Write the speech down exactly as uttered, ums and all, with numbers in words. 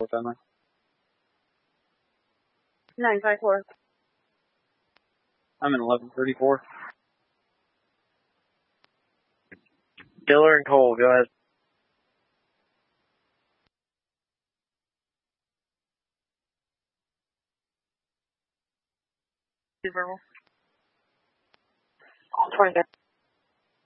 What time? nine five four. I'm in eleven thirty-four. Diller and Cole, go ahead. Verbal. twenty-six.